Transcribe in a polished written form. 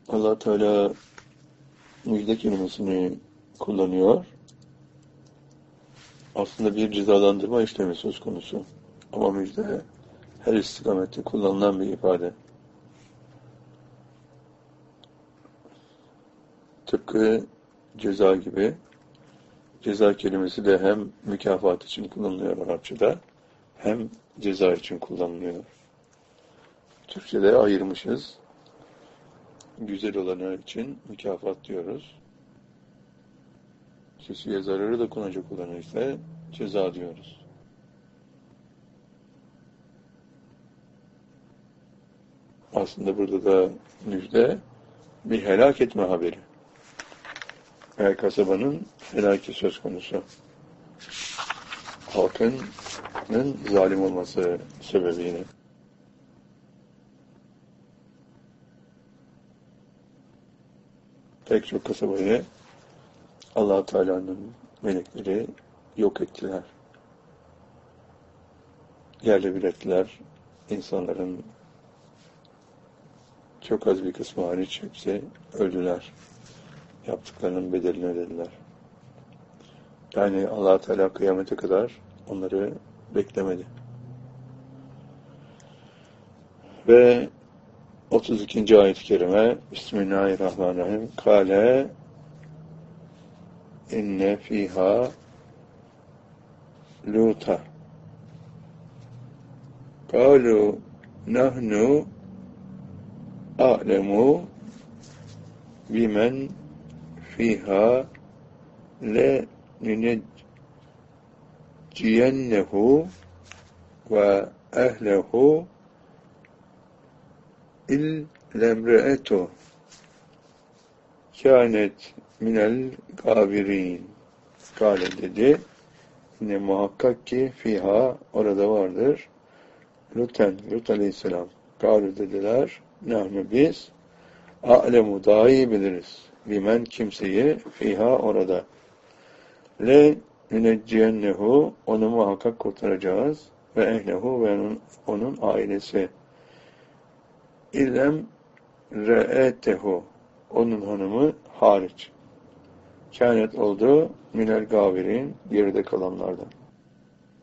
Allah Teala müjde kelimesini kullanıyor. Aslında bir cezalandırma işlemi söz konusu. Ama müjde her istikamette kullanılan bir ifade. Tıpkı ceza gibi. Ceza kelimesi de hem mükafat için kullanılıyor Arapçada, hem ceza için kullanılıyor. Türkçe'de ayırmışız. Güzel olanı için mükafat diyoruz. Kişiye zararı dokunacak olanı ise ceza diyoruz. Aslında burada da müjde bir helak etme haberi. Her kasabanın helaki söz konusu. Halkının zalim olması sebebiyle. Pek çok kasabayı Allah Teala'nın melekleri yok ettiler. Yerle bir ettiler. İnsanların çok az bir kısmı hariç hepsi öldüler. Yaptıklarının bedelini ödediler. Yani Allah Teala kıyamete kadar onları beklemedi. Ve 32. ayet-i kerime Bismillahirrahmanirrahim. Kale inne fiha luta kalu nahnu a'lemu bimen fiha le nunecciyennehu ve ehlehu illemre'etu kânet minel gâbirin. Kâle dedi. Yine muhakkak ki fiha orada vardır. Lut aleyhisselam. Kâlu dediler. Nahnu biz a'lemu daha iyi biliriz. Bimen kimseyi fiha orada. Le nunecciyennehu onu muhakkak kurtaracağız. Ve ehlehu ve onun ailesi. İllem re'etehu onun hanımı hariç. Kânet oldu minel gavirin geride kalanlardan.